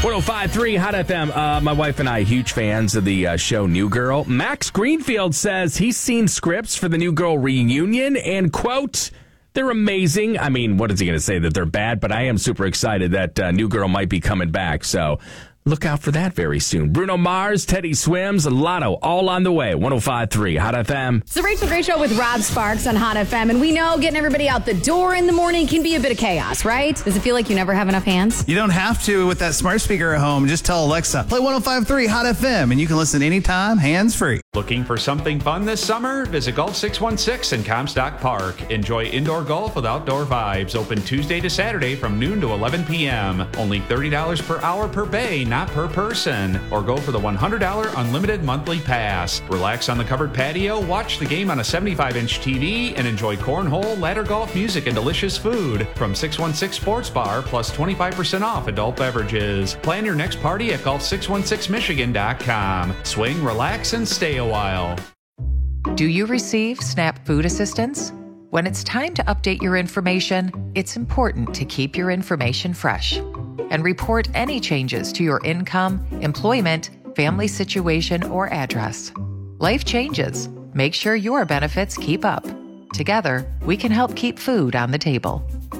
105.3 Hot FM. My wife and I, huge fans of the show New Girl. Max Greenfield says he's seen scripts for the New Girl reunion and, quote, they're amazing. I mean, what is he going to say, that they're bad? But I am super excited that New Girl might be coming back. So look out for that very soon. Bruno Mars, Teddy Swims, Lotto, all on the way. 105.3 Hot FM. It's the Rachel Gray Show with Rob Sparks on Hot FM. And we know getting everybody out the door in the morning can be a bit of chaos, right? Does it feel like you never have enough hands? You don't have to with that smart speaker at home. Just tell Alexa, play 105.3 Hot FM, and you can listen anytime, hands-free. Looking for something fun this summer? Visit Golf 616 in Comstock Park. Enjoy indoor golf with outdoor vibes. Open Tuesday to Saturday from noon to 11 p.m. Only $30 per hour per bay, not per person. Or go for the $100 unlimited monthly pass. Relax on the covered patio, watch the game on a 75-inch TV, and enjoy cornhole, ladder golf, music, and delicious food from 616 Sports Bar, plus 25% off adult beverages. Plan your next party at golf616michigan.com. Swing, relax, and stay a while. Do you receive SNAP food assistance? When it's time to update your information, it's important to keep your information fresh and report any changes to your income, employment, family situation, or address. Life changes. Make sure your benefits keep up. Together, we can help keep food on the table.